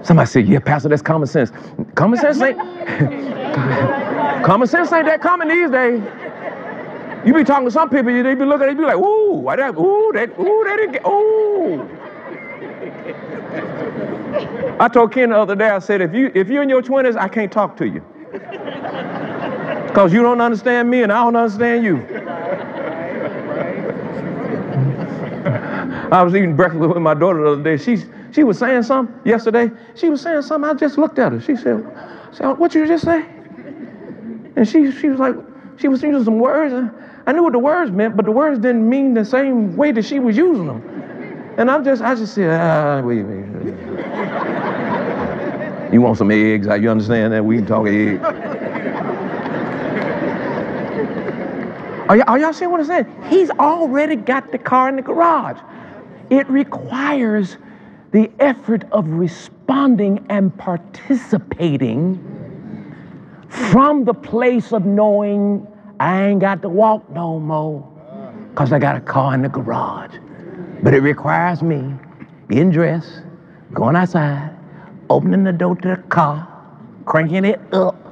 Somebody said, yeah, Pastor, that's common sense. Common sense ain't, common sense ain't that common these days. You be talking to some people, they be looking, they be like, ooh, why that, ooh, that didn't get, ooh. I told Ken the other day, I said, if you're in your 20s, I can't talk to you. Because you don't understand me and I don't understand you. I was eating breakfast with my daughter the other day. She was saying something yesterday. She was saying something. I just looked at her. She said, what you just say? And she was like, she was using some words. I knew what the words meant, but the words didn't mean the same way that she was using them. And I just said, wait. You want some eggs? You understand that? We can talk eggs. Are y'all seeing what I'm saying? He's already got the car in the garage. It requires the effort of responding and participating from the place of knowing I ain't got to walk no more because I got a car in the garage. But it requires me getting dressed, going outside, opening the door to the car, cranking it up,